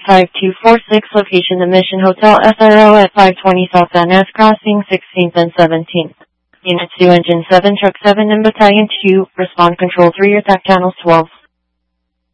5246, location the Mission Hotel SRO at 520 South Van Ness Crossing, 16th and 17th. Units 2, Engine 7, Truck 7, and Battalion 2, respond control 3, attack channels 12.